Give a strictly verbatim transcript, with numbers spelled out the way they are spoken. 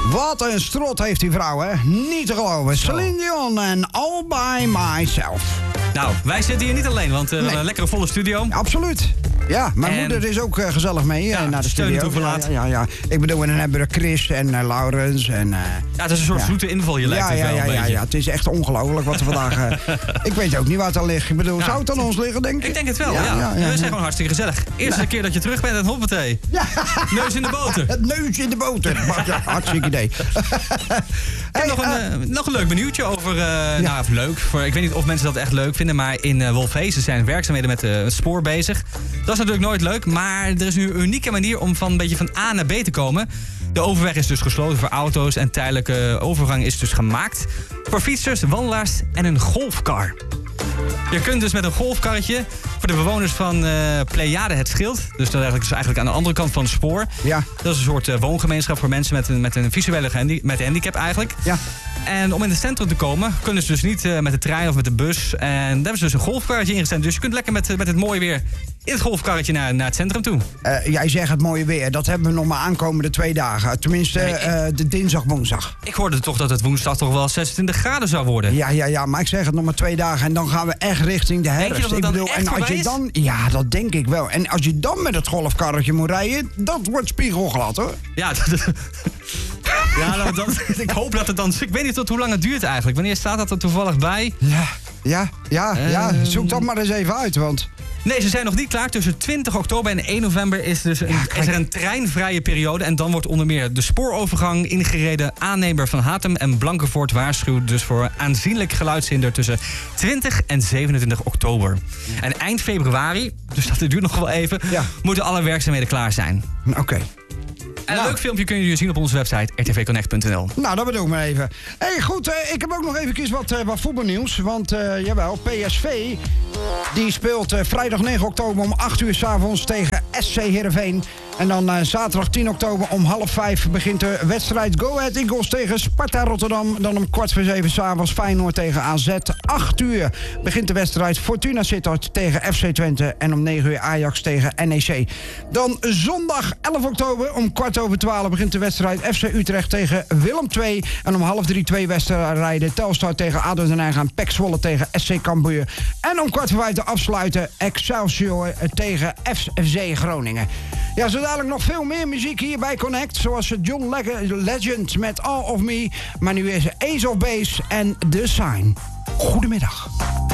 Wat een strot heeft die vrouw, hè? Niet te geloven. Zo. Celine Dion en All By Myself. Nou, wij zitten hier niet alleen, want uh, we Nee. hebben een lekkere volle studio. Absoluut. Ja, mijn En- moeder is ook uh, gezellig mee uh, Ja, naar de steun studio. het toeverlaat. Ja, ja, ja. Ik bedoel, en dan hebben we Chris en uh, Laurens en... Uh, Ja, het is een soort Ja. zoete inval, je lijkt ja, het ja, wel ja, een ja, beetje. ja, het is echt ongelooflijk wat er vandaag... Uh, ik weet ook niet waar het aan ligt. Ik bedoel, Ja. zou het aan ons liggen, denk je? Ik denk het wel, Ja, ja. ja, ja, We ja. zijn gewoon hartstikke gezellig. Eerste keer dat je terug bent en hoppatee. Neus in de boter. Het neus in de boter. Maar ja, hartstikke idee. Ik heb nog, een, uh, nog een leuk benieuwtje over... Uh, Nou, of leuk. Voor, ik weet niet of mensen dat echt leuk vinden, maar in uh, Wolfezen zijn werkzaamheden met uh, het spoor bezig. Dat is natuurlijk nooit leuk, maar er is nu een unieke manier om van een beetje van A naar B te komen. De overweg is dus gesloten voor auto's en tijdelijke overgang is dus gemaakt voor fietsers, wandelaars en een golfkar. Je kunt dus met een golfkarretje voor de bewoners van uh, Pleiade het Schild, dus dat eigenlijk, dus eigenlijk aan de andere kant van het spoor. Ja. Dat is een soort uh, woongemeenschap voor mensen met een, met een visuele handi- met een handicap eigenlijk. Ja. En om in het centrum te komen, kunnen ze dus niet uh, met de trein of met de bus. En daar hebben ze dus een golfkarretje ingezet. Dus je kunt lekker met, met het mooie weer in het golfkarretje naar, naar het centrum toe. Uh, jij zegt het mooie weer. Dat hebben we nog maar aankomende twee dagen. Tenminste, Nee, ik- uh, de dinsdag, woensdag. Ik hoorde toch dat het woensdag toch wel zesentwintig graden zou worden. Ja, ja, ja, maar ik zeg het nog maar twee dagen. En dan gaan we echt richting de herfst. je dat het ik dan bedoel, echt en als voorbij je is? dan. Ja, dat denk ik wel. En als je dan met het golfkarretje moet rijden, dat wordt spiegelglad, hoor. Ja, dat, ja nou, dat, ik hoop dat het dan... Ik weet niet tot hoe lang het duurt eigenlijk. Wanneer staat dat er toevallig bij? Ja, ja, ja, ja. Ehm. Zoek dat maar eens even uit, want... Nee, ze zijn nog niet klaar. Tussen twintig oktober en één november is, dus een, Ja, kijk. is er een treinvrije periode. En dan wordt onder meer de spoorovergang ingereden. Aannemer van Hatem en Blankenvoort waarschuwt dus voor aanzienlijk geluidshinder tussen twintig en zevenentwintig oktober. En eind februari, dus dat duurt nog wel even, Ja. moeten alle werkzaamheden klaar zijn. Oké. En een Nou. leuk filmpje kun je zien op onze website r t v connect punt n l. Nou, dat bedoel ik maar even. Hé, hey, goed, eh, ik heb ook nog even wat, eh, wat voetbalnieuws. Want, eh, jawel, P S V... die speelt eh, vrijdag negen oktober om acht uur 's avonds tegen S C Heerenveen. En dan eh, zaterdag tien oktober om half vijf begint de wedstrijd Go Ahead Eagles tegen Sparta Rotterdam. Dan om kwart voor zeven 's avonds Feyenoord tegen A Z. acht uur begint de wedstrijd Fortuna Sittard tegen F C Twente. En om negen uur Ajax tegen N E C. Dan zondag elf oktober om kwart over twaalf begint de wedstrijd F C Utrecht tegen Willem twee. En om half drie twee wedstrijden Telstar tegen A D O Den Haag en P E C Zwolle tegen S C Cambuur. En om kwart voor vijf te afsluiten Excelsior tegen F C Groningen. Ja, zo dadelijk nog veel meer muziek hier bij Connect. Zoals John Leg- Legend met All of Me. Maar nu is Ace of Base en The Sign. Goedemiddag.